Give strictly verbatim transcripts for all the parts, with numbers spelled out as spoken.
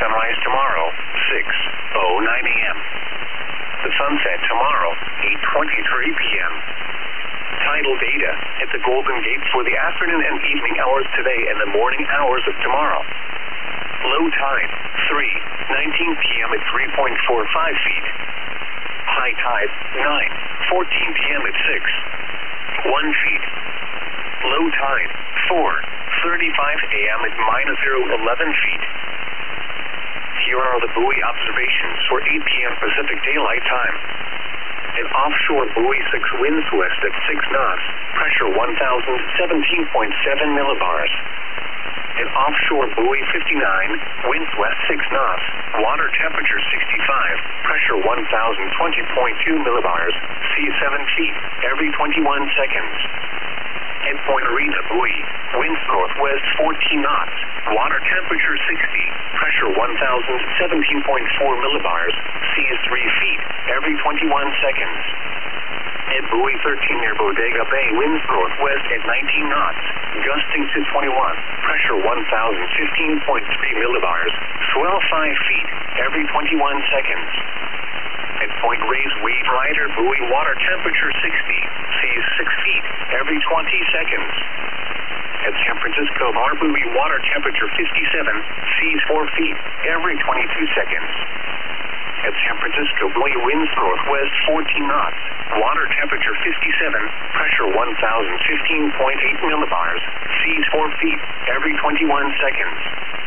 sunrise tomorrow, six oh nine a.m. The sunset tomorrow, eight twenty-three p.m. Tidal data at the Golden Gate for the afternoon and evening hours today and the morning hours of tomorrow. Low tide, three nineteen p.m. at three point four five feet. High tide, nine fourteen p.m. at six one feet. Low tide, four thirty-five a.m. at minus zero eleven feet. Here are the buoy observations for eight p.m. Pacific Daylight Time. An offshore buoy six winds west at six knots, pressure one thousand seventeen point seven millibars. An offshore buoy fifty-nine, winds west six knots, water temperature sixty-five, pressure one thousand twenty point two millibars, sea seven feet, every twenty-one seconds. At Point Arena buoy, winds northwest fourteen knots, water temperature sixty, pressure one thousand seventeen point four millibars, sea three feet, every twenty-one seconds. At buoy thirteen near Bodega Bay, winds northwest at nineteen knots, gusting to twenty-one, pressure one thousand fifteen point three millibars, swell five feet, every twenty-one seconds. At Point Reyes Wave Rider buoy, water temperature sixty, seas six feet, every twenty seconds. At San Francisco Bar buoy, water temperature fifty-seven, seas four feet, every twenty-two seconds. At San Francisco buoy, winds northwest fourteen knots, water temperature fifty-seven, pressure one thousand fifteen point eight millibars, seas four feet, every twenty-one seconds.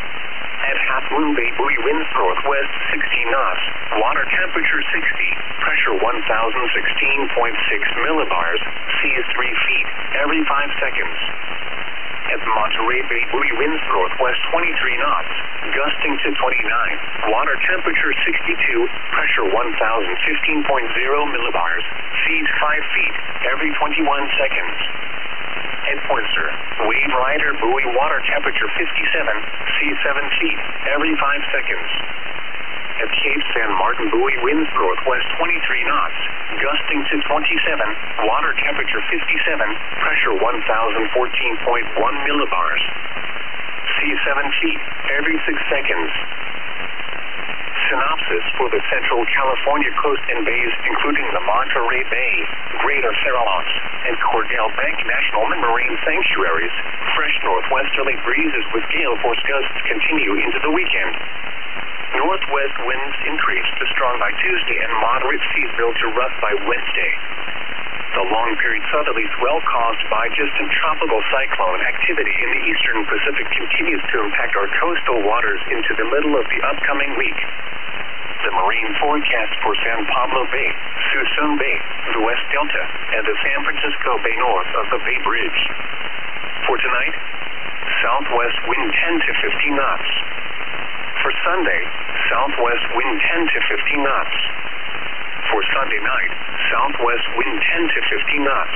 At Half Moon Bay buoy, winds northwest sixteen knots, water temperature sixty, pressure one thousand sixteen point six millibars, seas three feet, every five seconds. At Monterey Bay buoy, winds northwest twenty-three knots, gusting to twenty-nine, water temperature sixty-two, pressure one thousand fifteen point zero millibars, seas five feet, every twenty-one seconds. At Pointer, Wave Rider buoy, water temperature fifty-seven, sea seven feet, every five seconds. At Cape San Martin buoy, winds northwest twenty-three knots, gusting to twenty-seven, water temperature fifty-seven, pressure one thousand fourteen point one millibars, sea seven feet, every six seconds. Synopsis for the Central California coast and bays, including the Monterey Bay, Greater Farallons, and Cordell Bank National Marine Sanctuaries. Fresh northwesterly breezes with gale force gusts continue into the weekend. Northwest winds increase to strong by Tuesday and moderate seas build to rough by Wednesday. The long-period southerly swell caused by distant tropical cyclone activity in the eastern Pacific continues to impact our coastal waters into the middle of the upcoming week. The marine forecast for San Pablo Bay, Suisun Bay, the West Delta, and the San Francisco Bay north of the Bay Bridge. For tonight, southwest wind ten to fifteen knots. For Sunday, southwest wind ten to fifteen knots. For Sunday night, southwest wind ten to fifteen knots.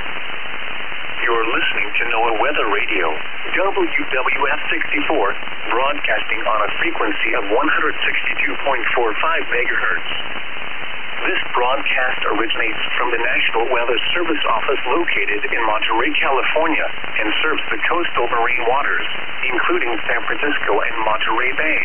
You're listening to NOAA Weather Radio, W W F sixty-four, broadcasting on a frequency of one hundred sixty-two point four five megahertz. This broadcast originates from the National Weather Service Office located in Monterey, California, and serves the coastal marine waters, including San Francisco and Monterey Bay.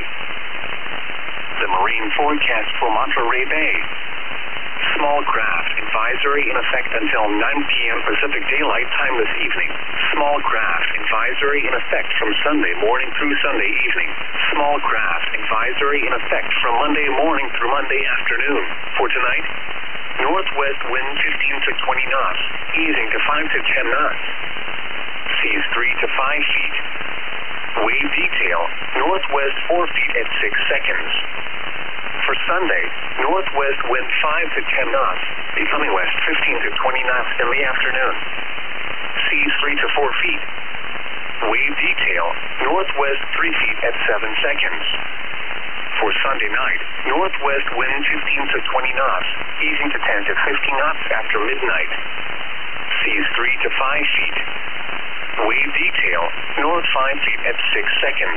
The marine forecast for Monterey Bay. Small craft advisory in effect until nine p.m. Pacific Daylight Time this evening. Small craft advisory in effect from Sunday morning through Sunday evening. Small craft advisory in effect from Monday morning through Monday afternoon. For tonight, northwest wind fifteen to twenty knots, easing to five to ten knots. Seas three to five feet. Wave detail, northwest four feet at six seconds. For Sunday, northwest wind five to ten knots, becoming west fifteen to twenty knots in the afternoon. Seas three to four feet. Wave detail, northwest three feet at seven seconds. For Sunday night, northwest wind fifteen to twenty knots, easing to ten to fifteen knots after midnight. Seas three to five feet. Wave detail, north five feet at six seconds.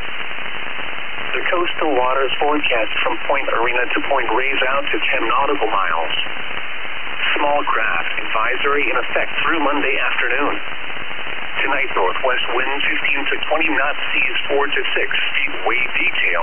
The coastal waters forecast from Point Arena to Point Reyes out to ten nautical miles. Small craft advisory in effect through Monday afternoon. Tonight, northwest wind fifteen to twenty knots, seas four to six feet. Wave detail,